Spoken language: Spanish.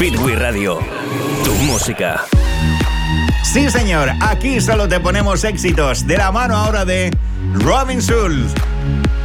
Beatway Radio. Tu música. Sí, señor. Aquí solo te ponemos éxitos. De la mano ahora de Robin Schulz.